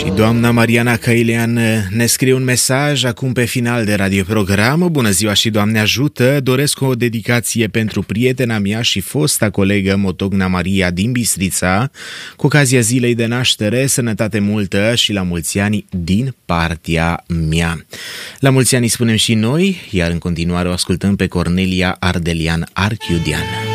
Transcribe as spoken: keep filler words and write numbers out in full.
Și doamna Mariana Căilean ne scrie un mesaj acum pe final de radioprogram. Bună ziua și Doamne ajută! Doresc o dedicație pentru prietena mea și fosta colegă Motogna Maria din Bistrița, cu ocazia zilei de naștere, sănătate multă și la mulți ani din partea mea. La mulți ani spunem și noi, iar în continuare o ascultăm pe Cornelia Ardelian Archiudian.